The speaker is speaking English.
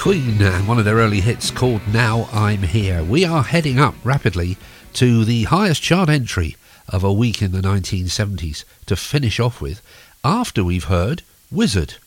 Queen and one of their early hits called Now I'm Here. We are heading up rapidly to the highest chart entry of a week in the 1970s to finish off with, after we've heard Wizard.